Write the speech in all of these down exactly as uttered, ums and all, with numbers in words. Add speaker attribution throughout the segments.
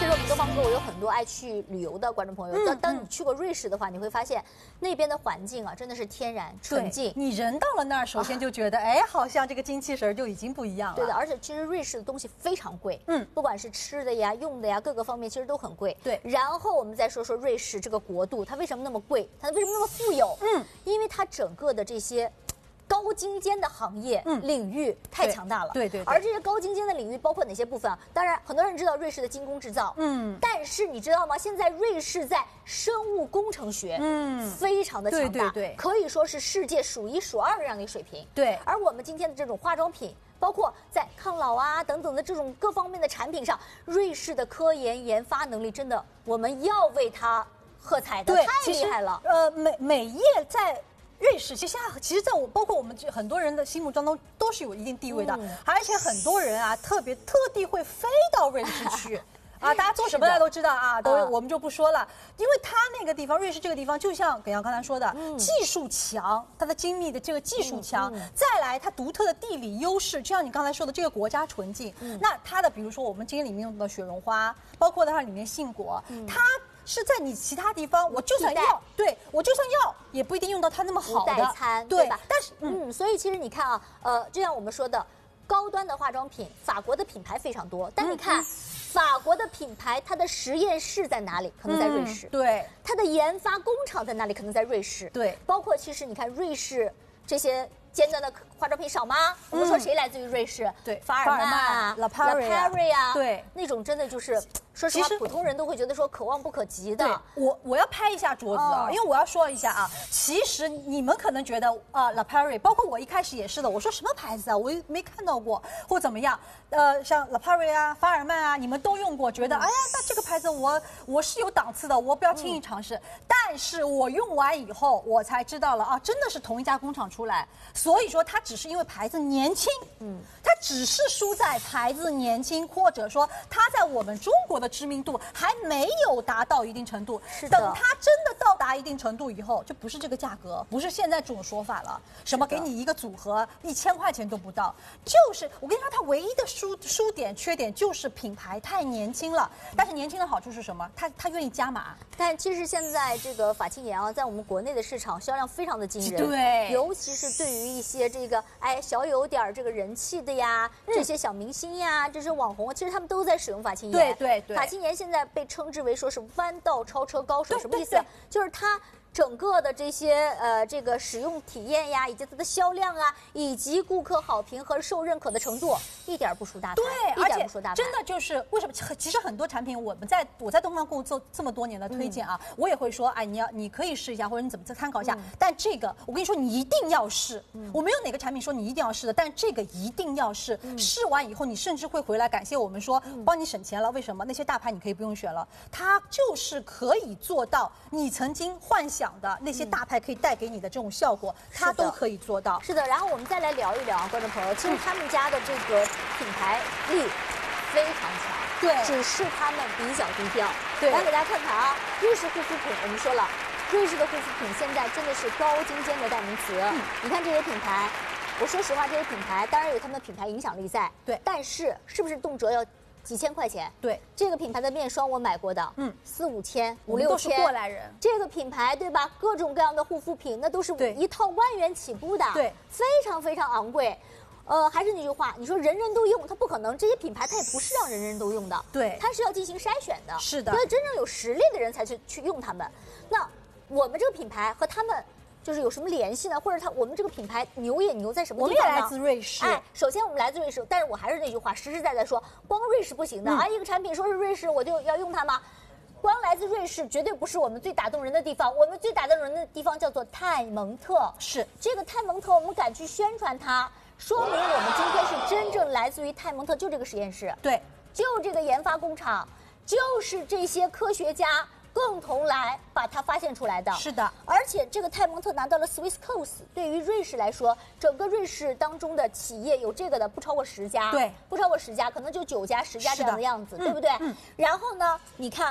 Speaker 1: 实我们东方哥，我有很多爱去旅游的观众朋友。当、嗯、当你去过瑞士的话，你会发现那边的环境啊，真的是天然纯净。
Speaker 2: 你人到了那儿，首先就觉得，哎、啊，好像这个精气神就已经不一样了。
Speaker 1: 对的，而且其实瑞士的东西非常贵，嗯，不管是吃的呀、用的呀，各个方面其实都很贵。对。然后我们再说说瑞士这个国度，它为什么那么贵？它为什么那么富有？嗯，因为它整个的这些。高精尖的行业、嗯、领域太强大了，
Speaker 2: 对 对, 对, 对。
Speaker 1: 而这些高精尖的领域包括哪些部分啊？当然，很多人知道瑞士的精工制造，嗯，但是你知道吗？现在瑞士在生物工程学，嗯，非常的强大，对对对，可以说是世界数一数二的这样的一个水平。对。而我们今天的这种化妆品，包括在抗老啊等等的这种各方面的产品上，瑞士的科研研发能力真的，我们要为它喝彩的，太厉害了。
Speaker 2: 呃，美美业在。瑞士其实其实在我包括我们很多人的心目当中都是有一定地位的，嗯、而且很多人啊特别特地会飞到瑞士去。啊，大家做什么大家都知道啊，都我们就不说了，因为它那个地方，瑞士这个地方，就像耿阳刚才说的，嗯、技术强，它的精密的这个技术强，嗯嗯、再来它独特的地理优势，就像你刚才说的，这个国家纯净，嗯、那它的比如说我们今天里面用的雪绒花，包括它里面杏果，嗯、它。是在你其他地方，我就算要，对我就算要，也不一定用到它那么好的
Speaker 1: 代餐，对吧？但是，嗯，所以其实你看啊，呃，就像我们说的，高端的化妆品，法国的品牌非常多，但你看，嗯、法国的品牌，它的实验室在哪里？可能在瑞士。嗯、
Speaker 2: 对，
Speaker 1: 它的研发工厂在哪里？可能在瑞士。对，包括其实你看瑞士这些。尖端的化妆品少吗？我们说谁来自于瑞士？对，法尔曼啊
Speaker 2: ，La Prairie
Speaker 1: 啊，对，那种真的就是，说实话，普通人都会觉得说可望不可及的。
Speaker 2: 对，我我要拍一下桌子啊，因为我要说一下啊，其实你们可能觉得啊 ，La Prairie， 包括我一开始也是的，我说什么牌子啊，我没看到过或怎么样。呃，像 La Prairie 啊，法尔曼啊，你们都用过，觉得哎呀，那这个牌子我我是有档次的，我不要轻易尝试。但是我用完以后，我才知道了啊，真的是同一家工厂出来。所以说，它只是因为牌子年轻，嗯，它只是输在牌子年轻，或者说它在我们中国的知名度还没有达到一定程度。是的。等它真的到达一定程度以后，就不是这个价格，不是现在这种说法了。什么给你一个组合一千块钱都不到，就是我跟你说，它唯一的输输点缺点就是品牌太年轻了。但是年轻的好处是什么？它它愿意加码。
Speaker 1: 但其实现在这个法沁颜啊，在我们国内的市场销量非常的惊人，
Speaker 2: 对，
Speaker 1: 尤其是对于一些这个哎小有点这个人气的呀，嗯、这些小明星呀，这些网红，其实他们都在使用法沁颜。
Speaker 2: 对对对，
Speaker 1: 法沁颜现在被称之为说是弯道超车高手，什么意思？就是它。整个的这些呃这个使用体验呀，以及它的销量啊，以及顾客好评和受认可的程度，一点不输大牌，
Speaker 2: 对，
Speaker 1: 一点不输大牌。
Speaker 2: 真的就是为什么？其实很多产品我们在我在东方购物做这么多年的推荐啊，嗯、我也会说，哎，你要你可以试一下，或者你怎么再参考一下。嗯、但这个我跟你说，你一定要试。嗯、我没有哪个产品说你一定要试的，但这个一定要试。嗯、试完以后，你甚至会回来感谢我们说，嗯、帮你省钱了。为什么？那些大牌你可以不用选了，它就是可以做到你曾经幻想的那些大牌可以带给你的这种效果，它都可以做到。
Speaker 1: 是的，然后我们再来聊一聊啊，观众朋友，其实他们家的这个品牌力非常强，对，只是他们比较低调。对，来给大家看看啊，瑞士护肤品，我们说了，瑞士的护肤品现在真的是高精尖的代名词。嗯、你看这些品牌，我说实话，这些品牌当然有他们的品牌影响力在，对，但是是不是动辄要几千块钱？对，这个品牌的面霜我买过的，嗯，四五千、五六千，
Speaker 2: 都是过来人。
Speaker 1: 这个品牌对吧？各种各样的护肤品，那都是一套万元起步的，对，非常非常昂贵。呃，还是那句话，你说人人都用，它不可能。这些品牌它也不是让人人都用的，对，它是要进行筛选的，是的，因为真正有实力的人才去去用它们。那我们这个品牌和他们。就是有什么联系呢？或者它我们这个品牌牛也牛在什么地方呢？
Speaker 2: 我们也来自瑞士。
Speaker 1: 哎，首先我们来自瑞士，但是我还是那句话，实实在在说，光瑞士不行的、嗯、啊！一个产品说是瑞士，我就要用它吗？光来自瑞士绝对不是我们最打动人的地方，我们最打动人的地方叫做泰蒙特。是这个泰蒙特，我们敢去宣传它，说明我们今天是真正来自于泰蒙特，就这个实验室，对，就这个研发工厂，就是这些科学家。共同来把它发现出来的，是的。而且这个泰蒙特拿到了 Swissquote， 对于瑞士来说，整个瑞士当中的企业有这个的不超过十家，对，不超过十家，可能就九家、十家这样的样子，对不对？嗯。然后呢，你看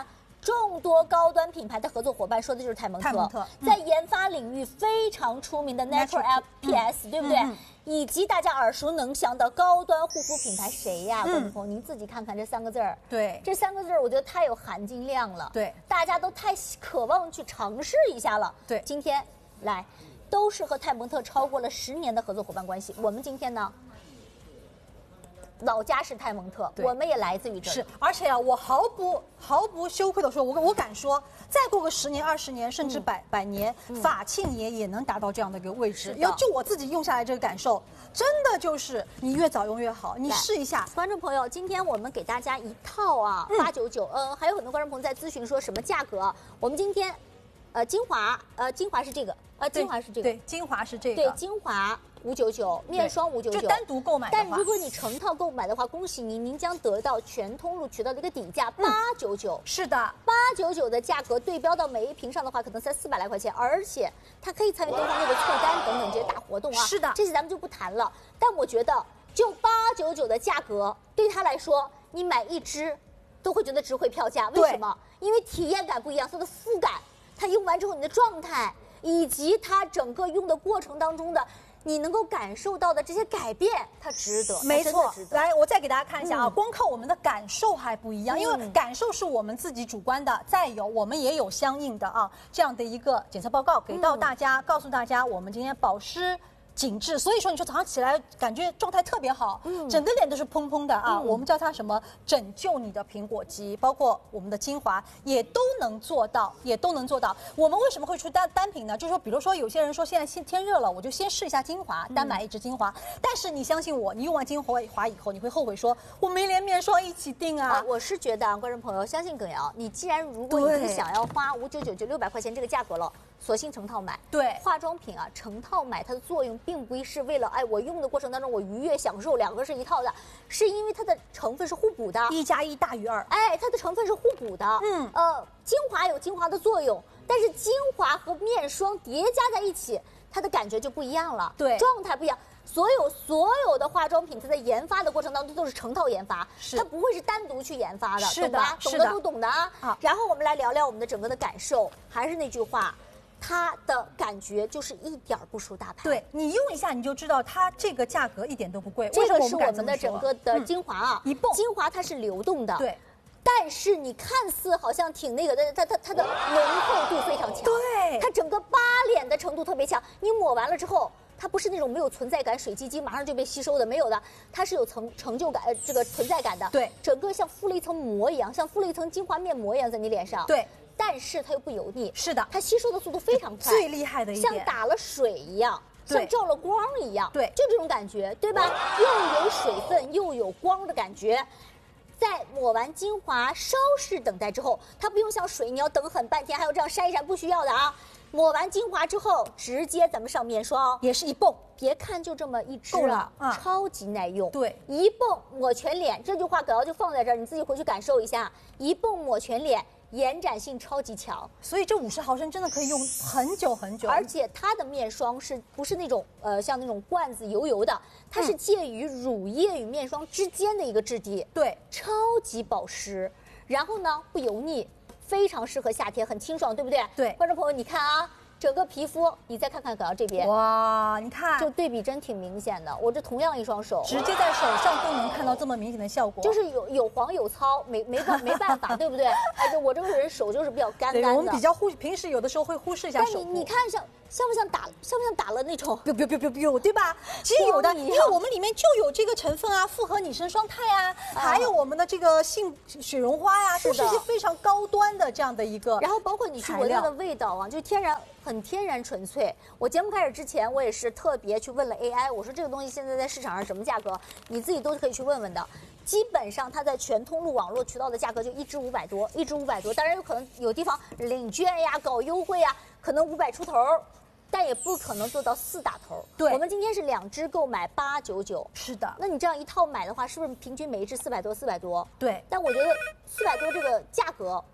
Speaker 1: 众多高端品牌的合作伙伴，说的就是泰蒙特。
Speaker 2: 泰蒙特、
Speaker 1: 嗯、在研发领域非常出名的 Natural L P S，、嗯、对不对？嗯、以及大家耳熟能详的高端护肤品牌谁呀？观众朋友，您自己看看这三个字儿。
Speaker 2: 对，
Speaker 1: 这三个字儿我觉得太有含金量了。
Speaker 2: 对，
Speaker 1: 大家都太渴望去尝试一下了。
Speaker 2: 对，
Speaker 1: 今天来都是和泰蒙特超过了十年的合作伙伴关系。我们今天呢？老家是泰蒙特，我们也来自于这儿。
Speaker 2: 是，而且啊，我毫不毫不羞愧的说，我我敢说，再过个十年、二十年，甚至百、嗯、百年，嗯、法沁爷也能达到这样的一个位置。要就我自己用下来这个感受，真的就是你越早用越好。你试一下，
Speaker 1: 观众朋友，今天我们给大家一套啊，八九九。嗯，还有很多观众朋友在咨询说什么价格？我们今天，呃，精华，呃，精华是这个，呃，精华是这个，
Speaker 2: 对，精华是这个，
Speaker 1: 对，精华。五九九面霜五九九，
Speaker 2: 就单独购买的话。
Speaker 1: 但如果你成套购买的话，恭喜您，您将得到全通路渠道的一个底价八九九。
Speaker 2: 是的，
Speaker 1: 八九九的价格对标到每一瓶上的话，可能才四百来块钱，而且它可以参与东方那个凑单等等这些大活动啊。
Speaker 2: 是的，
Speaker 1: 这些咱们就不谈了。但我觉得，就八九九的价格，对他来说，你买一支都会觉得值回票价。为什么？因为体验感不一样，它的肤感，它用完之后你的状态，以及它整个用的过程当中的。你能够感受到的这些改变，它值得，
Speaker 2: 没错。
Speaker 1: 值得
Speaker 2: 来，我再给大家看一下啊，嗯、光靠我们的感受还不一样，嗯、因为感受是我们自己主观的。再有，我们也有相应的啊这样的一个检测报告给到大家，嗯、告诉大家我们今天保湿。紧致，所以说你说早上起来感觉状态特别好，嗯，整个脸都是嘭嘭的啊。嗯、我们叫它什么？拯救你的苹果肌，包括我们的精华也都能做到，也都能做到。我们为什么会出单单品呢？就是说，比如说有些人说现在先天热了，我就先试一下精华，单买一支精华。嗯、但是你相信我，你用完精华华以后，你会后悔说我没连面霜一起定啊。
Speaker 1: 啊我是觉得啊，观众朋友，相信耿瑶，你既然如果你想要花五九九就六百块钱这个价格了。索性成套买，
Speaker 2: 对
Speaker 1: 化妆品啊，成套买它的作用并不是为了哎我用的过程当中我愉悦享受，两个是一套的，是因为它的成分是互补的，
Speaker 2: 一加一大于二，
Speaker 1: 哎，它的成分是互补的，嗯，呃，精华有精华的作用，但是精华和面霜叠加在一起，它的感觉就不一样了，
Speaker 2: 对，
Speaker 1: 状态不一样。所有所有的化妆品，它在研发的过程当中都是成套研发，它不会是单独去研发的，
Speaker 2: 是的，
Speaker 1: 懂的都懂的啊。好，然后我们来聊聊我们的整个的感受，还是那句话。它的感觉就是一点不输大牌，
Speaker 2: 对你用一下你就知道它这个价格一点都不贵。
Speaker 1: 这个是我们的整个的精华啊，
Speaker 2: 一泵
Speaker 1: 精华它是流动的，
Speaker 2: 对。
Speaker 1: 但是你看似好像挺那个的，它它它的浓厚度非常强，
Speaker 2: 对，
Speaker 1: 它整个扒脸的程度特别强。你抹完了之后，它不是那种没有存在感、水唧唧马上就被吸收的，没有的，它是有成成就感、呃这个存在感的。
Speaker 2: 对，
Speaker 1: 整个像敷了一层膜一样，像敷了一层精华面膜一样在你脸上。
Speaker 2: 对。
Speaker 1: 但是它又不油腻，
Speaker 2: 是的，
Speaker 1: 它吸收的速度非常快，
Speaker 2: 最厉害的一点，
Speaker 1: 像打了水一样，像照了光一样，
Speaker 2: 对，
Speaker 1: 就这种感觉，对吧？又有水分又有光的感觉。在抹完精华稍事等待之后，它不用像水你要等很半天，还有这样筛一筛，不需要的啊。抹完精华之后，直接咱们上面霜，
Speaker 2: 也是一泵，
Speaker 1: 别看就这么一支
Speaker 2: 够了啊，
Speaker 1: 超级耐用。
Speaker 2: 对，
Speaker 1: 一泵抹全脸，这句话葛瑶就放在这儿，你自己回去感受一下，一泵抹全脸。延展性超级强，
Speaker 2: 所以这五十毫升真的可以用很久很久。
Speaker 1: 而且它的面霜是不是那种呃像那种罐子油油的？它是介于乳液与面霜之间的一个质地，
Speaker 2: 对，
Speaker 1: 超级保湿。然后呢，不油腻，非常适合夏天，很清爽，对不对？
Speaker 2: 对，
Speaker 1: 观众朋友，你看啊。整个皮肤，你再看看葛瑶这边，
Speaker 2: 哇，你看，
Speaker 1: 就对比真挺明显的。我这同样一双手，
Speaker 2: 直接在手上都能看到这么明显的效果，
Speaker 1: 就是有有黄有糙，没没办没办法，对不对？哎，就我这个人手就是比较干干的。
Speaker 2: 我们比较忽，平时有的时候会忽视一下手。
Speaker 1: 但你你看像像不像打像不像打了那种
Speaker 2: ？biu biu biu biu biu，对吧？其实有的，因为我们里面就有这个成分啊，复合拟生双肽啊，还有我们的这个杏雪绒花呀，都是一些非常高端的这样的一个。
Speaker 1: 然后包括你去闻它的味道啊，就天然。很天然纯粹。我节目开始之前，我也是特别去问了 A I， 我说这个东西现在在市场上什么价格？你自己都可以去问问的。基本上它在全通路网络渠道的价格就一支五百多，一支五百多。当然有可能有地方领券呀、搞优惠呀，可能五百出头，但也不可能做到四打头。
Speaker 2: 对，
Speaker 1: 我们今天是两支购买八九九。
Speaker 2: 是的。
Speaker 1: 那你这样一套买的话，是不是平均每一支四百多？四百多。
Speaker 2: 对。
Speaker 1: 但我觉得四百多这个价格。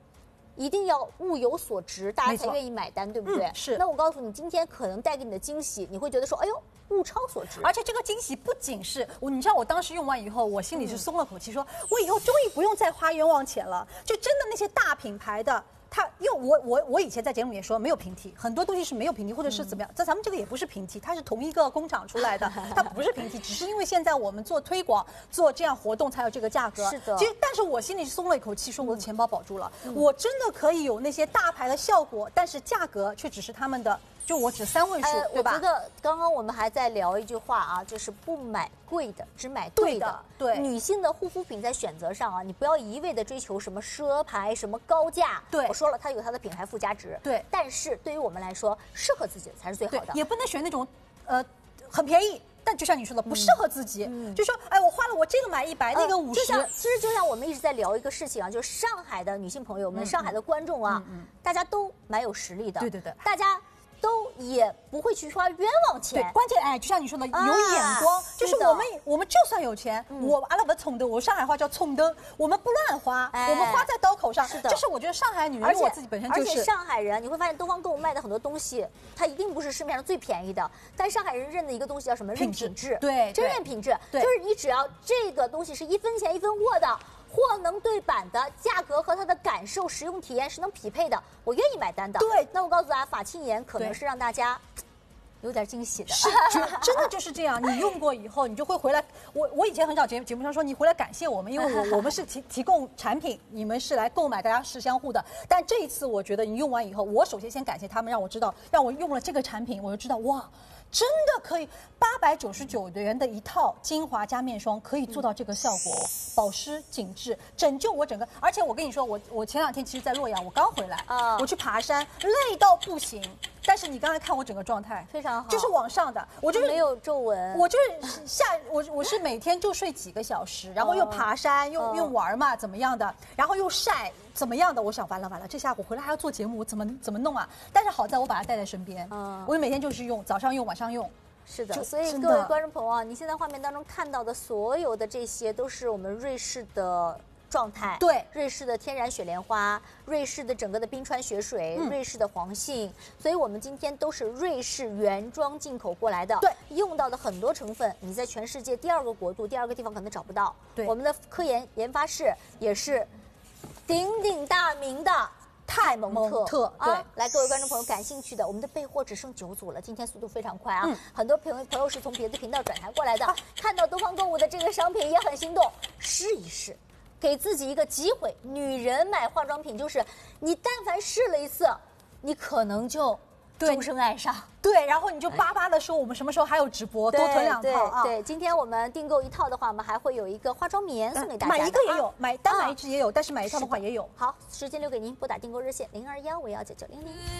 Speaker 1: 一定要物有所值，大家才
Speaker 2: 没错
Speaker 1: 愿意买单，对不对？
Speaker 2: 嗯是
Speaker 1: 那我告诉你，今天可能带给你的惊喜，你会觉得说，哎呦，物超所值。
Speaker 2: 而且这个惊喜不仅是我，你知道我当时用完以后，我心里是松了口气，说我以后终于不用再花冤枉钱了。就真的那些大品牌的。它，因为我我我以前在节目里也说没有平替，很多东西是没有平替，或者是怎么样。在咱们这个也不是平替，它是同一个工厂出来的，它不是平替，只是因为现在我们做推广、做这样活动才有这个价格。
Speaker 1: 是的。
Speaker 2: 其实，但是我心里是松了一口气，说我的钱包保住了，嗯、我真的可以有那些大牌的效果，但是价格却只是他们的。就我只三位数，
Speaker 1: 呃、
Speaker 2: 对吧？
Speaker 1: 我觉得刚刚我们还在聊一句话啊，就是不买贵的，只买对的。
Speaker 2: 对的，对。
Speaker 1: 女性的护肤品在选择上啊，你不要一味的追求什么奢牌、什么高价。
Speaker 2: 对，
Speaker 1: 我说了，它有它的品牌附加值。
Speaker 2: 对。
Speaker 1: 但是对于我们来说，适合自己的才是最好的。
Speaker 2: 也不能选那种，呃，很便宜。但就像你说的，不适合自己，嗯、就说，哎，我花了我这个买一百、呃，那个五十。
Speaker 1: 就像其实就像我们一直在聊一个事情啊，就是上海的女性朋友们、嗯、上海的观众啊，嗯嗯、大家都蛮有实力的。
Speaker 2: 对对对，
Speaker 1: 大家。都也不会去花冤枉钱，
Speaker 2: 对，关键哎，就像你说的，有眼光，啊、就是我们我们就算有钱，嗯、我阿拉不冲的，我上海话叫冲的，我们不乱花，哎、我们花在刀口上。
Speaker 1: 是的，
Speaker 2: 这是我觉得上海女人，我自己本身就是。
Speaker 1: 而且上海人，你会发现东方购物卖的很多东西，它一定不是市面上最便宜的，但上海人认的一个东西叫什么？认品质，
Speaker 2: 对，
Speaker 1: 真认品质，就是你只要这个东西是一分钱一分货的。货能对版的，价格和它的感受、使用体验是能匹配的，我愿意买单的。
Speaker 2: 对，
Speaker 1: 那我告诉大家，法沁颜可能是让大家有点惊喜的。
Speaker 2: 是，真的就是这样。你用过以后，你就会回来。我我以前很少节节目上说你回来感谢我们，因为我我们是提提供产品，你们是来购买，大家是相互的。但这一次，我觉得你用完以后，我首先先感谢他们，让我知道，让我用了这个产品，我就知道哇。真的可以，八百九十九元的一套精华加面霜可以做到这个效果，保湿紧致，拯救我整个。而且我跟你说，我我前两天其实，在洛阳，我刚回来啊，我去爬山，累到不行。但是你刚才看我整个状态
Speaker 1: 非常好，
Speaker 2: 就是往上的，我就是
Speaker 1: 没有皱纹，
Speaker 2: 我就是下我我是每天就睡几个小时，然后又爬山，又又玩嘛，怎么样的，然后又晒。怎么样的？我想完了完了，这下我回来还要做节目，我怎么怎么弄啊？但是好在我把它带在身边，嗯，我每天就是用，早上用，晚上用。
Speaker 1: 是的，所以各位观众朋友啊，你现在画面当中看到的所有的这些，都是我们瑞士的状态。
Speaker 2: 对，
Speaker 1: 瑞士的天然雪莲花，瑞士的整个的冰川雪水，嗯、瑞士的黄杏，所以我们今天都是瑞士原装进口过来的。
Speaker 2: 对，
Speaker 1: 用到的很多成分，你在全世界第二个国度、第二个地方可能找不到。
Speaker 2: 对，
Speaker 1: 我们的科研研发室也是。鼎鼎大名的泰蒙特，
Speaker 2: 特对、
Speaker 1: 啊，来，各位观众朋友，感兴趣的，我们的备货只剩九组了，今天速度非常快啊！嗯、很多朋友朋友是从别的频道转台过来的，啊、看到东方购物的这个商品也很心动，试一试，给自己一个机会。女人买化妆品就是，你但凡试了一次，你可能就终生爱上。
Speaker 2: 对，然后你就巴巴的说我们什么时候还有直播，多囤两套啊！
Speaker 1: 对，今天我们订购一套的话，我们还会有一个化妆棉送给大家。
Speaker 2: 买一个也有，买单买一支也有，但是买一套的话也有。
Speaker 1: 好，时间留给您，拨打订购热线零二幺五幺九九零零。